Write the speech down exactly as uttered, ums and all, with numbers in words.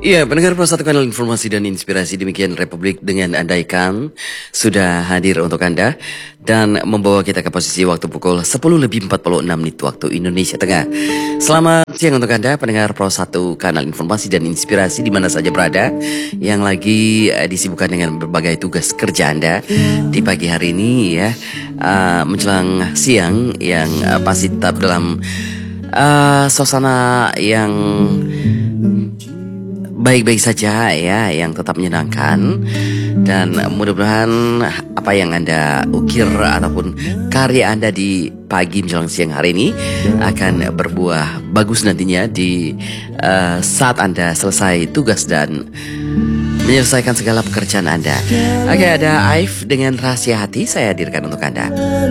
Iya, pendengar Pro satu Kanal Informasi dan Inspirasi, demikian Republik dengan Andaikan sudah hadir untuk Anda dan membawa kita ke posisi waktu pukul sepuluh lebih empat puluh enam menit waktu Indonesia Tengah. Selamat siang untuk Anda pendengar Pro satu Kanal Informasi dan Inspirasi di mana saja berada yang lagi uh, disibukkan dengan berbagai tugas kerja Anda di pagi hari ini ya, uh, menjelang siang yang uh, pasti tetap dalam uh, suasana yang baik-baik saja ya, yang tetap menyenangkan. Dan mudah-mudahan apa yang Anda ukir ataupun karya Anda di pagi menjelang siang hari ini akan berbuah bagus nantinya di uh, saat Anda selesai tugas dan menyelesaikan segala pekerjaan Anda. Oke, ada Aif dengan Rahasia Hati saya hadirkan untuk Anda.